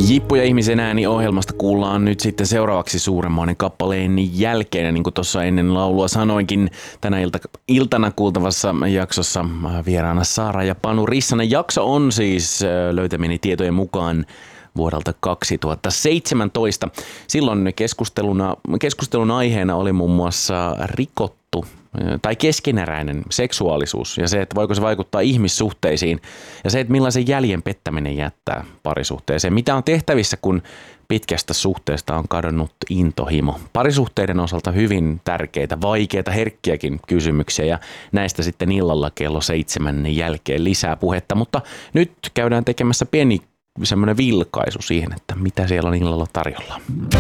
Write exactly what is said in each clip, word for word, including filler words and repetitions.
Jippu ja ihmisen ääni -ohjelmasta kuullaan nyt sitten seuraavaksi suuremmoinen kappaleen jälkeen. Ja niin kuin tuossa ennen laulua sanoinkin, tänä ilta, iltana kuultavassa jaksossa vieraana Saara ja Panu Rissanen. Jakso on siis löytämieni tietojen mukaan vuodelta kaksituhattaseitsemäntoista. Silloin keskusteluna, keskustelun aiheena oli muun muassa rikottu tai keskeneräinen seksuaalisuus ja se, että voiko se vaikuttaa ihmissuhteisiin ja se, että millaisen jäljen pettäminen jättää parisuhteeseen. Mitä on tehtävissä, kun pitkästä suhteesta on kadonnut intohimo. Parisuhteiden osalta hyvin tärkeitä, vaikeita, herkkiäkin kysymyksiä ja näistä sitten illalla kello seitsemän jälkeen lisää puhetta, mutta nyt käydään tekemässä pieni semmoinen vilkaisu siihen, että mitä siellä on illalla tarjolla.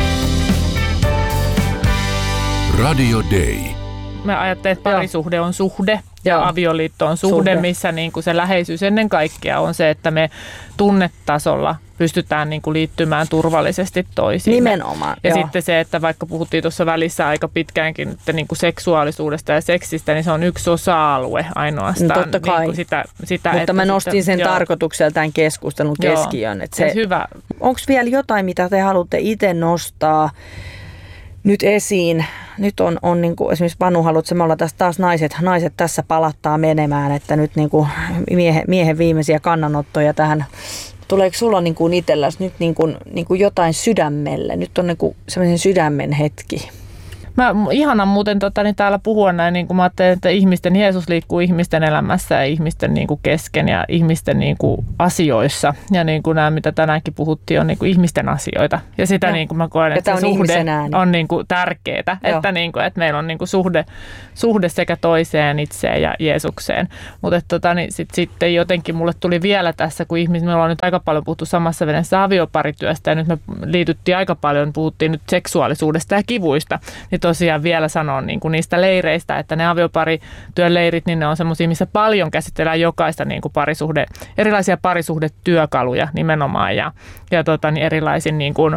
Radio Day. Mä ajattelen, että parisuhde on suhde ja Joo. avioliitto on suhde, suhde. missä niin kuin se läheisyys ennen kaikkea on se, että me tunnetasolla pystytään niin kuin liittymään turvallisesti toisiin. Nimenomaan. Ja joo. sitten se, että vaikka puhuttiin tuossa välissä aika pitkäänkin että niin kuin seksuaalisuudesta ja seksistä, niin se on yksi osa-alue ainoastaan. Totta kai. Niin kuin sitä, sitä, Mutta että mä nostin sitä, sen joo. tarkoituksella tämän keskustelun Joo. keskiön. Että se, se hyvä. onko vielä jotain, mitä te haluatte itse nostaa nyt esiin? Nyt on, on niin kuin, esimerkiksi Panu, haluatko me olla tässä taas naiset, naiset tässä palattaa menemään, että nyt niin kuin miehen, miehen viimeisiä kannanottoja tähän. Tuleeko sulla niin kuin itselläsi nyt niin kuin, niin kuin jotain sydämelle? Nyt on niin kuin sellainen sydämen hetki. Mä, ihana muuten tota, niin täällä puhua näin, niin kuin mä ajattelen, että ihmisten, Jeesus liikkuu ihmisten elämässä ja ihmisten niin kuin kesken ja ihmisten niin kuin asioissa. Ja niin kuin nämä, mitä tänäänkin puhuttiin, on niin kuin ihmisten asioita. Ja sitä no. niin kuin mä koen, että on se suhde on niin kuin tärkeää, että, niin kuin, että meillä on niin kuin suhde, suhde sekä toiseen itseen ja Jeesukseen. Mutta tota, niin sit, sitten jotenkin mulle tuli vielä tässä, kun ihmiset, me ollaan nyt aika paljon puhuttu samassa veneessä avioparityöstä ja nyt me liityttiin aika paljon, puhuttiin nyt seksuaalisuudesta ja kivuista. Niin tosiaan vielä sanon niin kuin niistä leireistä, että ne avioparityön leirit, niin ne on semmoisia, missä paljon käsitellään jokaista niin kuin parisuhde, erilaisia parisuhdetyökaluja nimenomaan ja, ja tota, niin erilaisin niin kuin, ö,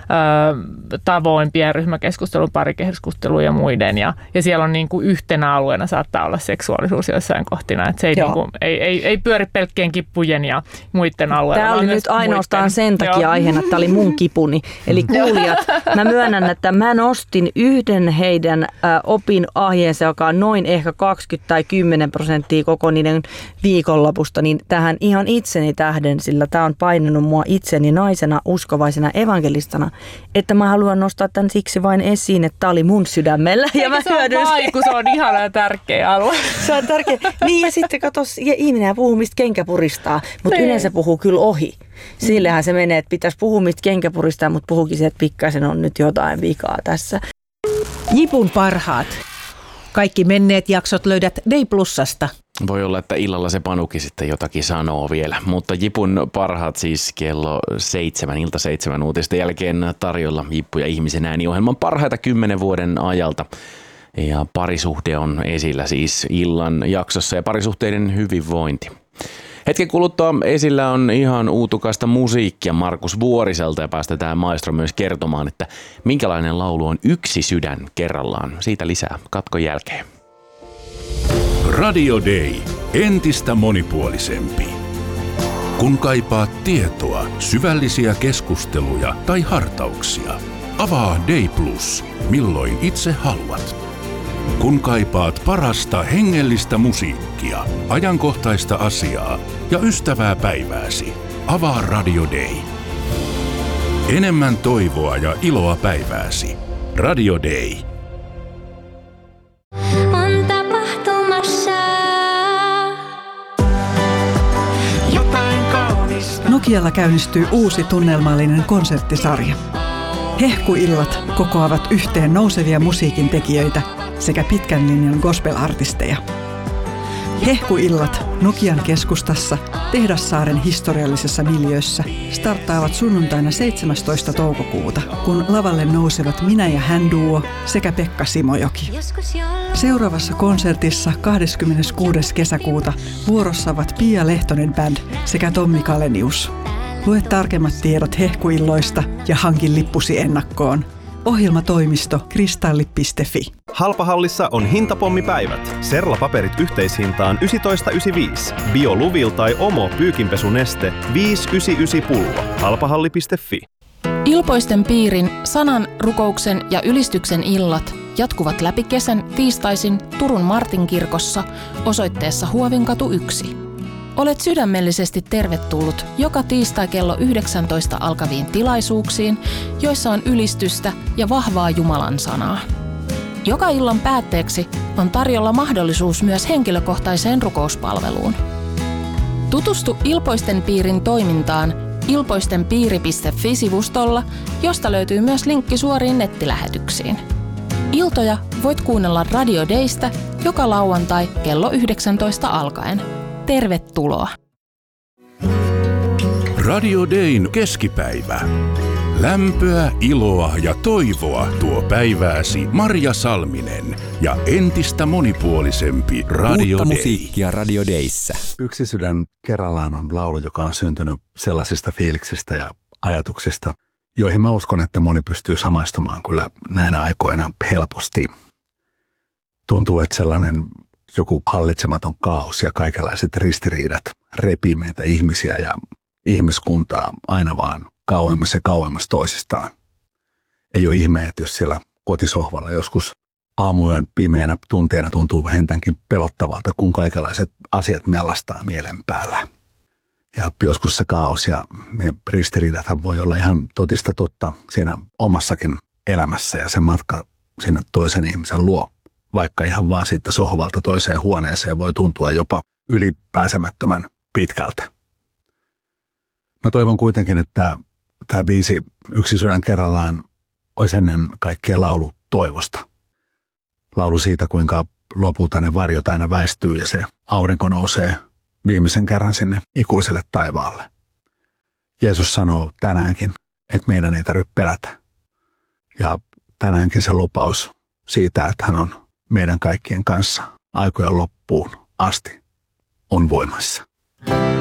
tavoin, pienryhmäkeskustelu, parikeskustelu ja muiden. Ja, ja siellä on niin kuin yhtenä alueena saattaa olla seksuaalisuus joissain kohtina, että se ei, niin kuin, ei, ei, ei pyöri pelkkien kippujen ja muiden alueella. Tämä oli nyt ainoastaan muiden. Sen takia Joo. aiheena, että tämä oli mun kipuni. Eli kuulijat, mä myönnän, että mä nostin yhden heidän opin aiheensa, joka on noin ehkä kaksikymmentä tai kymmenen prosenttia koko niiden viikonlopusta, niin tähän ihan itseni tähden, sillä tämä on painanut mua itseni naisena, uskovaisena evankelistana, että mä haluan nostaa tämän siksi vain esiin, että tämä oli mun sydämellä. Ja mä se on vain, kun se on ihana ja tärkeä alue. Se on tärkeä. Niin ja sitten katos, ja ihminen puhuu, mistä kenkä puristaa, mutta niin. Yleensä puhuu kyllä ohi. Sillehän se menee, että pitäisi puhua, mistä kenkä puristaa, mutta puhukin se, että pikkaisen on nyt jotain vikaa tässä. Jipun parhaat. Kaikki menneet jaksot löydät Day Plusasta. Voi olla, että illalla se Panukin sitten jotakin sanoo vielä, mutta Jipun parhaat siis kello seitsemän, ilta seitsemän uutisten jälkeen tarjolla Jippu ja ihmisen ääni -ohjelman parhaita kymmenen vuoden ajalta. Ja parisuhde on esillä siis illan jaksossa ja parisuhteiden hyvinvointi. Hetken kuluttua esillä on ihan uutukasta musiikkia Markus Vuoriselta ja päästetään maestro myös kertomaan, että minkälainen laulu on Yksi sydän kerrallaan. Siitä lisää katkon jälkeen. Radio Day. Entistä monipuolisempi. Kun kaipaat tietoa, syvällisiä keskusteluja tai hartauksia, avaa Day Plus, milloin itse haluat. Kun kaipaat parasta hengellistä musiikkia, ajankohtaista asiaa ja ystävää päivääsi, avaa Radio Day. Enemmän toivoa ja iloa päivääsi. Radio Day. On tapahtumassa jotain kaunista. Nokialla käynnistyy uusi tunnelmallinen konserttisarja. Hehkuillat kokoavat yhteen nousevia musiikin tekijöitä sekä pitkän linjan gospel-artisteja. Hehkuillat Nokian keskustassa Tehdassaaren historiallisessa miljöössä starttaavat sunnuntaina seitsemästoista toukokuuta, kun lavalle nousevat Minä ja hän -duo sekä Pekka Simojoki. Seuraavassa konsertissa kahdeskymmeneskuudes kesäkuuta vuorossa ovat Pia Lehtonen Band sekä Tommi Kalenius. Lue tarkemmat tiedot hehkuilloista ja hankin lippusi ennakkoon Ohjelmatoimisto kristalli piste fi. Halpahallissa on hintapommipäivät. Serla-paperit yhteishintaan yksitoista yhdeksänkymmentäviisi. BioLuvil tai Omo pyykinpesuneste viisi yhdeksänkymmentäyhdeksän pullo. Halpahalli piste fi. Ilpoisten piirin, sanan, rukouksen ja ylistyksen illat jatkuvat läpi kesän tiistaisin Turun Martinkirkossa osoitteessa Huovinkatu yksi. Olet sydämellisesti tervetullut joka tiistai kello yhdeksäntoista alkaviin tilaisuuksiin, joissa on ylistystä ja vahvaa Jumalan sanaa. Joka illan päätteeksi on tarjolla mahdollisuus myös henkilökohtaiseen rukouspalveluun. Tutustu Ilpoisten piirin toimintaan ilpoistenpiiri piste fi-sivustolla, josta löytyy myös linkki suoriin nettilähetyksiin. Iltoja voit kuunnella Radio Daystä joka lauantai kello yhdeksäntoista alkaen. Tervetuloa! Radio Dayn keskipäivä. Lämpöä, iloa ja toivoa tuo päivääsi Marja Salminen ja entistä monipuolisempi Radio Uutta Day. musiikkia Radio Dayssä. Yksi sydän kerrallaan on laulu, joka on syntynyt sellaisista fiiliksistä ja ajatuksista, joihin mä uskon, että moni pystyy samaistumaan kyllä näinä aikoina helposti. Tuntuu, että sellainen joku hallitsematon kaos ja kaikenlaiset ristiriidat repii meitä ihmisiä ja ihmiskuntaa aina vaan kauemmas ja kauemmas toisistaan. Ei ole ihme, että jos siellä kotisohvalla joskus aamuyön pimeänä tunteena tuntuu vähintäänkin pelottavalta, kun kaikenlaiset asiat mellastaa mielen päällä. Ja joskus se kaos ja ne ristiriidathan voi olla ihan totista totta siinä omassakin elämässä ja se matka sinne toisen ihmisen luo. Vaikka ihan vaan siitä sohvalta toiseen huoneeseen voi tuntua jopa ylipääsemättömän pitkältä. Mä toivon kuitenkin, että tämä biisi Yksi sydän kerrallaan olisi ennen kaikkea laulu toivosta. Laulu siitä, kuinka lopulta ne varjot aina väistyy ja se aurinko nousee viimeisen kerran sinne ikuiselle taivaalle. Jeesus sanoo tänäänkin, että meidän ei tarvitse pelätä. Ja tänäänkin se lupaus siitä, että hän on meidän kaikkien kanssa aikojen loppuun asti on voimassa.